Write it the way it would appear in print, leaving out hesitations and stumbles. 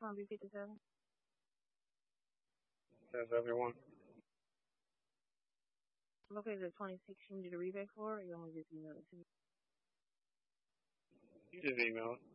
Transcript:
Want to be 57? That's everyone. Located at 26. You need a rebate for, or you want me to just email it to you? You just email it.